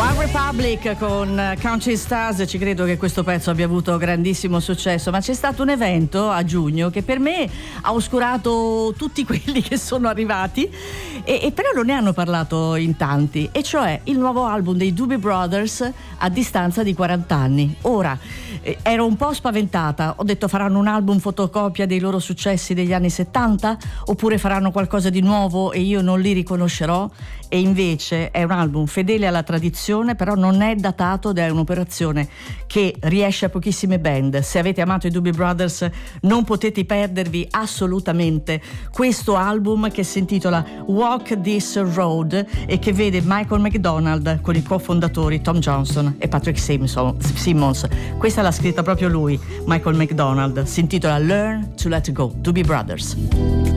Republic con Country Stars. Ci credo che questo pezzo abbia avuto grandissimo successo, ma c'è stato un evento a giugno che per me ha oscurato tutti quelli che sono arrivati e però non ne hanno parlato in tanti, e cioè il nuovo album dei Doobie Brothers a distanza di 40 anni. Ora ero un po' spaventata, ho detto faranno un album fotocopia dei loro successi degli anni 70 oppure faranno qualcosa di nuovo e io non li riconoscerò, e invece è un album fedele alla tradizione, però non è datato ed è un'operazione che riesce a pochissime band. Se avete amato i Doobie Brothers non potete perdervi assolutamente questo album che si intitola Walk This Road e che vede Michael McDonald con i cofondatori Tom Johnson e Patrick Simmons. Questa l'ha scritta proprio lui, Michael McDonald, si intitola Learn to Let Go, Doobie Brothers.